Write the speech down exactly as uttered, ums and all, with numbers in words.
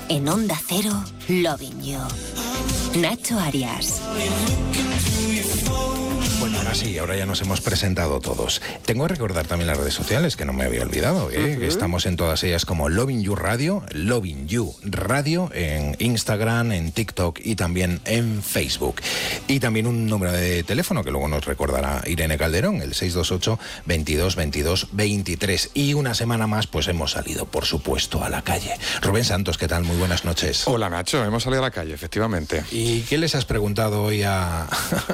En Onda Cero, Loving You. Nacho Arias. Bueno, ahora sí, ahora ya nos hemos presentado todos. Tengo que recordar también las redes sociales, que no me había olvidado, ¿eh? Uh-huh. Que estamos en todas ellas como Loving You Radio, Loving You Radio, en Instagram, en TikTok y también en Facebook. Y también un número de teléfono que luego nos recordará Irene Calderón, el seis dos ocho, veintidós, veintidós, veintitrés. Y una semana más, pues hemos salido, por supuesto, a la calle. Rubén Santos, ¿qué tal? Muy buenas noches. Hola, Nacho, hemos salido a la calle, efectivamente. ¿Y qué les has preguntado hoy a,